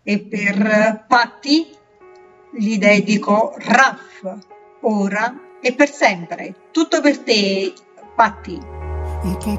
e per Patti gli dedico Raff, ora e per sempre. Tutto per te, Patti. Un